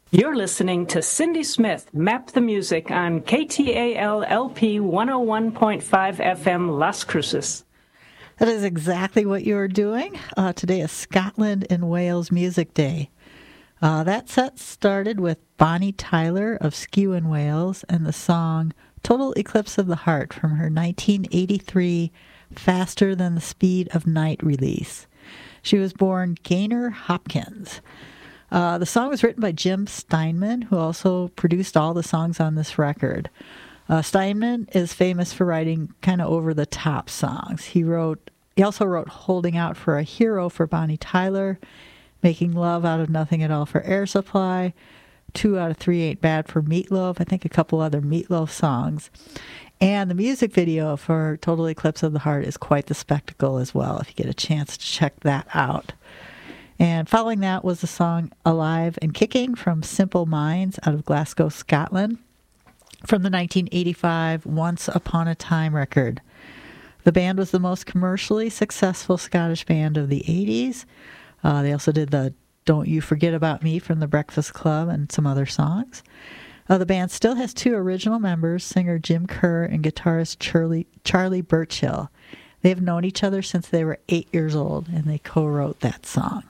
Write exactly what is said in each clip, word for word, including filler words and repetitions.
You're listening to Cindy Smith, Map the Music, on K T A L L P one oh one point five F M Las Cruces. That is exactly what you are doing. Uh, today is Scotland and Wales Music Day. Uh, that set started with Bonnie Tyler of Skew in Wales and the song Total Eclipse of the Heart from her nineteen eighty-three Faster Than the Speed of Night release. She was born Gaynor Hopkins. Uh, the song was written by Jim Steinman, who also produced all the songs on this record. Uh, Steinman is famous for writing kind of over-the-top songs. He wrote, he also wrote "Holding Out for a Hero" for Bonnie Tyler, "Making Love Out of Nothing at All" for Air Supply, "Two Out of Three Ain't Bad" for Meatloaf, I think a couple other Meatloaf songs. And the music video for Total Eclipse of the Heart is quite the spectacle as well, if you get a chance to check that out. And following that was the song "Alive and Kicking" from Simple Minds out of Glasgow, Scotland, from the nineteen eighty-five Once Upon a Time record. The band was the most commercially successful Scottish band of the eighties. Uh, they also did the "Don't You Forget About Me" from the Breakfast Club and some other songs. Uh, the band still has two original members, singer Jim Kerr and guitarist Charlie, Charlie Burchill. They have known each other since they were eight years old, and they co-wrote that song.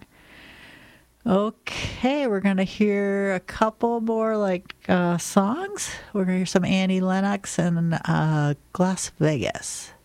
Okay, we're going to hear a couple more like uh, songs. We're going to hear some Annie Lennox and uh, Las Vegas.